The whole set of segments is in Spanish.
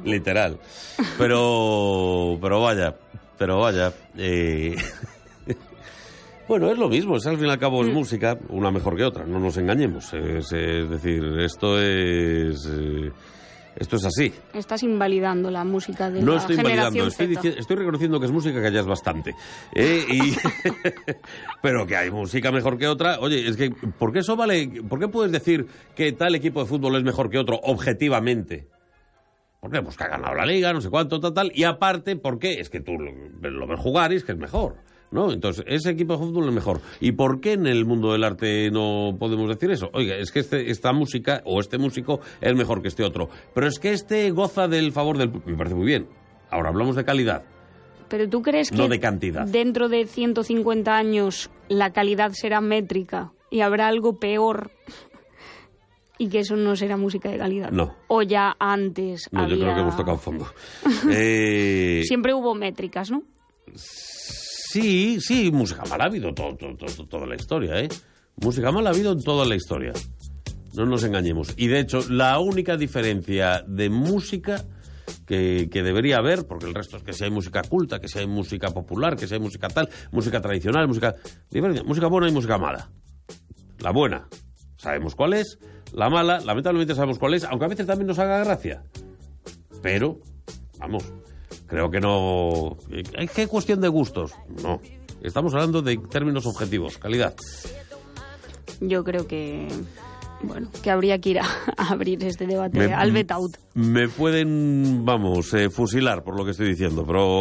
Literal. Pero vaya. Bueno, es lo mismo, al fin y al cabo es música, una mejor que otra, no nos engañemos. Es decir, esto es así. Estás invalidando la música de no la estoy generación invalidando, Z. estoy reconociendo que es música, que ya es bastante. Pero que hay música mejor que otra. Oye, es que, ¿por qué eso vale? ¿Por qué puedes decir que tal equipo de fútbol es mejor que otro objetivamente? ¿Por qué? Pues que ha ganado la liga, no sé cuánto, tal. Y aparte, ¿por qué? Es que tú lo ves jugar y es que es mejor, ¿no? Entonces, ese equipo de fútbol es mejor. ¿Y por qué en el mundo del arte no podemos decir eso? Oiga, es que esta música o este músico es mejor que este otro. Pero es que este goza del favor del... Me parece muy bien. Ahora hablamos de calidad. ¿Pero tú crees que no de cantidad. Dentro de 150 años la calidad será métrica y habrá algo peor y que eso no será música de calidad? No. ¿O ya antes No, había... yo creo que hemos tocado fondo. Siempre hubo métricas, ¿no? Sí, música mala ha habido toda la historia, ¿eh? Música mala ha habido en toda la historia. No nos engañemos. Y de hecho, la única diferencia de música que debería haber, porque el resto es que si hay música culta, que si hay música popular, que si hay música tal, música tradicional, música buena y música mala. La buena, sabemos cuál es. La mala, lamentablemente sabemos cuál es, aunque a veces también nos haga gracia. Pero, vamos... Creo que no... ¿Qué cuestión de gustos? No. Estamos hablando de términos objetivos, calidad. Yo creo que... Bueno, que habría que ir a abrir este debate al Betaut. Me pueden, fusilar por lo que estoy diciendo,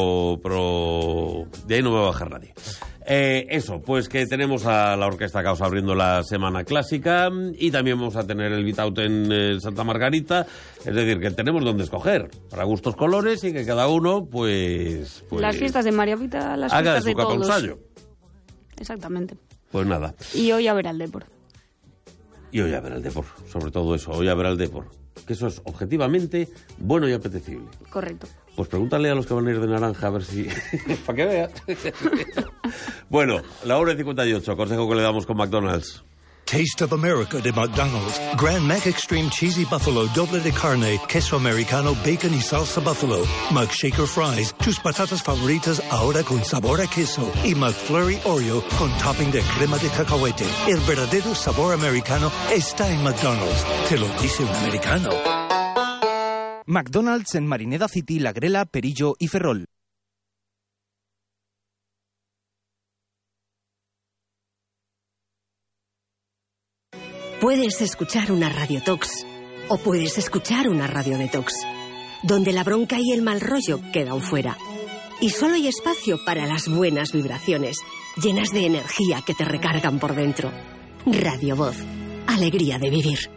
pero de ahí no me va a bajar nadie. Eso, pues que tenemos a la Orquesta Caos abriendo la Semana Clásica y también vamos a tener el Betaut en Santa Margarita. Es decir, que tenemos donde escoger, para gustos colores y que cada uno, pues las fiestas de María Pita, las haga fiestas de su capa un sallo. Exactamente. Pues nada. Y hoy a ver al Depor. Y hoy a ver al Depor, sobre todo eso, hoy a ver al Depor. Que eso es objetivamente bueno y apetecible. Correcto. Pues pregúntale a los que van a ir de naranja a ver si... para que veas. Bueno, la 1:58, consejo que le damos con McDonald's. Taste of America de McDonald's. Grand Mac Extreme Cheesy Buffalo, doble de carne, queso americano, bacon y salsa buffalo. McShaker Fries, tus patatas favoritas ahora con sabor a queso. Y McFlurry Oreo con topping de crema de cacahuete. El verdadero sabor americano está en McDonald's. Te lo dice un americano. McDonald's en Marineda City, La Grela, Perillo y Ferrol. Puedes escuchar una Radio Tox o puedes escuchar una Radio Detox, donde la bronca y el mal rollo quedan fuera. Y solo hay espacio para las buenas vibraciones, llenas de energía que te recargan por dentro. Radio Voz, alegría de vivir.